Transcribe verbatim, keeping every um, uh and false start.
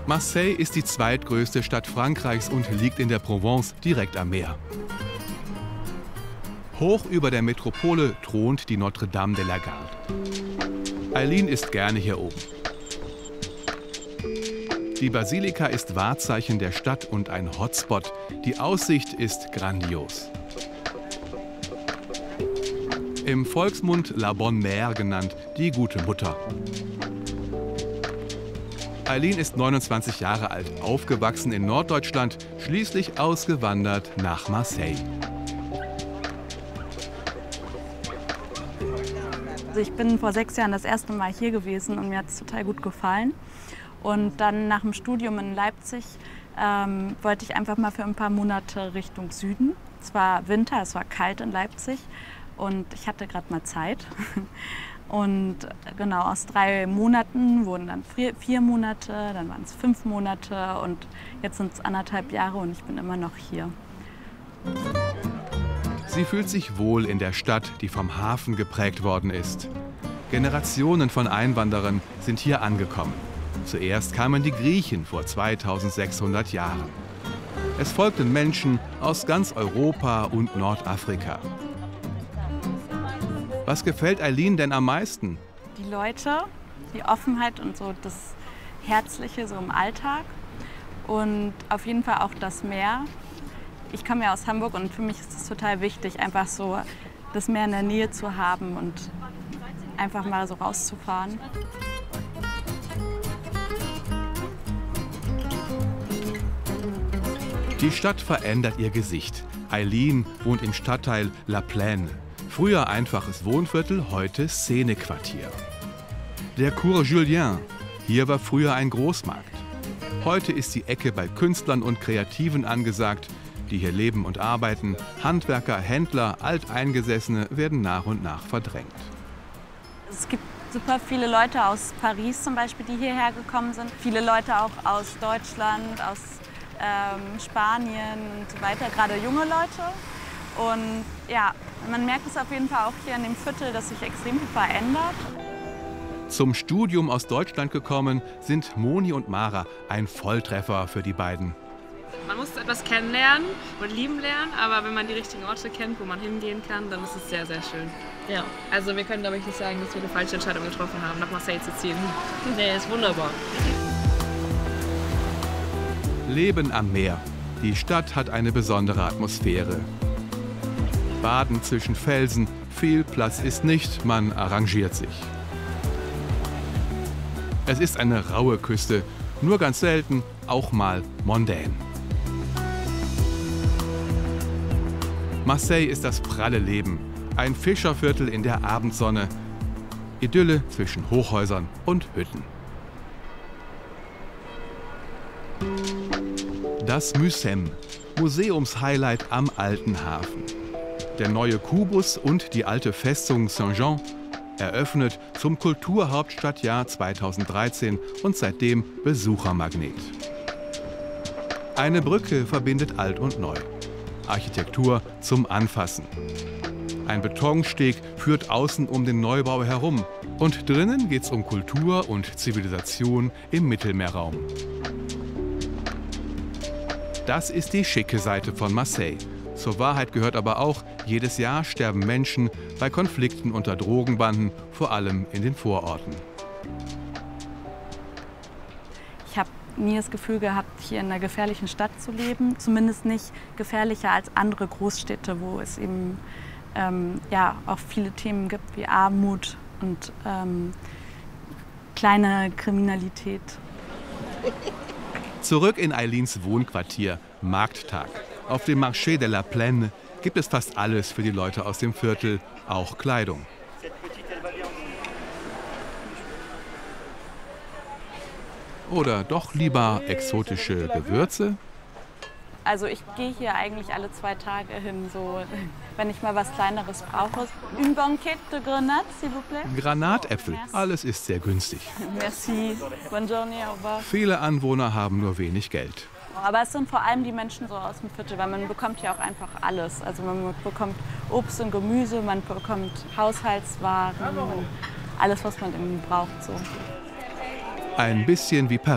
Marseille ist die zweitgrößte Stadt Frankreichs und liegt in der Provence direkt am Meer. Hoch über der Metropole thront die Notre-Dame de la Garde. Aileen ist gerne hier oben. Die Basilika ist Wahrzeichen der Stadt und ein Hotspot. Die Aussicht ist grandios. Im Volksmund La Bonne Mère genannt, die gute Mutter. Aileen ist neunundzwanzig Jahre alt, aufgewachsen in Norddeutschland, schließlich ausgewandert nach Marseille. Also ich bin vor sechs Jahren das erste Mal hier gewesen und mir hat es total gut gefallen. Und dann nach dem Studium in Leipzig ähm, wollte ich einfach mal für ein paar Monate Richtung Süden. Es war Winter, es war kalt in Leipzig und ich hatte gerade mal Zeit. Und genau, aus drei Monaten wurden dann vier, vier Monate, dann waren es fünf Monate und jetzt sind es anderthalb Jahre und ich bin immer noch hier. Sie fühlt sich wohl in der Stadt, die vom Hafen geprägt worden ist. Generationen von Einwanderern sind hier angekommen. Zuerst kamen die Griechen vor zweitausendsechshundert Jahren. Es folgten Menschen aus ganz Europa und Nordafrika. Was gefällt Aileen denn am meisten? Die Leute, die Offenheit und so das Herzliche so im Alltag und auf jeden Fall auch das Meer. Ich komme ja aus Hamburg und für mich ist es total wichtig, einfach so das Meer in der Nähe zu haben und einfach mal so rauszufahren. Die Stadt verändert ihr Gesicht. Aileen wohnt im Stadtteil La Plaine. Früher einfaches Wohnviertel, heute Szenequartier. Der Cours Julien. Hier war früher ein Großmarkt. Heute ist die Ecke bei Künstlern und Kreativen angesagt, die hier leben und arbeiten. Handwerker, Händler, Alteingesessene werden nach und nach verdrängt. Es gibt super viele Leute aus Paris zum Beispiel, die hierher gekommen sind. Viele Leute auch aus Deutschland, aus ähm, Spanien und so weiter, gerade junge Leute. Und ja, man merkt es auf jeden Fall auch hier in dem Viertel, dass sich extrem viel verändert. Zum Studium aus Deutschland gekommen sind Moni und Mara, ein Volltreffer für die beiden. Man muss etwas kennenlernen und lieben lernen, aber wenn man die richtigen Orte kennt, wo man hingehen kann, dann ist es sehr, sehr schön. Ja. Also wir können, glaube ich, nicht sagen, dass wir eine falsche Entscheidung getroffen haben, nach Marseille zu ziehen. Nee, ist wunderbar. Leben am Meer. Die Stadt hat eine besondere Atmosphäre. Baden zwischen Felsen, viel Platz ist nicht, man arrangiert sich. Es ist eine raue Küste, nur ganz selten auch mal mondän. Marseille ist das pralle Leben, ein Fischerviertel in der Abendsonne, Idylle zwischen Hochhäusern und Hütten. Das Mucem, Museumshighlight am alten Hafen. Der neue Kubus und die alte Festung Saint-Jean, eröffnet zum Kulturhauptstadtjahr zweitausenddreizehn und seitdem Besuchermagnet. Eine Brücke verbindet alt und neu. Architektur zum Anfassen. Ein Betonsteg führt außen um den Neubau herum. Und drinnen geht's um Kultur und Zivilisation im Mittelmeerraum. Das ist die schicke Seite von Marseille. Zur Wahrheit gehört aber auch, jedes Jahr sterben Menschen bei Konflikten unter Drogenbanden, vor allem in den Vororten. Ich habe nie das Gefühl gehabt, hier in einer gefährlichen Stadt zu leben. Zumindest nicht gefährlicher als andere Großstädte, wo es eben ähm, ja, auch viele Themen gibt wie Armut und ähm, kleine Kriminalität. Zurück in Aileens Wohnquartier, Markttag. Auf dem Marché de la Plaine gibt es fast alles für die Leute aus dem Viertel, auch Kleidung. Oder doch lieber exotische Gewürze? Also ich gehe hier eigentlich alle zwei Tage hin, so, wenn ich mal was Kleineres brauche. Une banquette de grenade, s'il vous plaît. Granatäpfel, alles ist sehr günstig. Merci, bonne journée, au revoir. Viele Anwohner haben nur wenig Geld. Aber es sind vor allem die Menschen so aus dem Viertel, weil man bekommt ja auch einfach alles. Also man bekommt Obst und Gemüse, man bekommt Haushaltswaren, alles, was man irgendwie braucht. So. Ein bisschen wie Paris.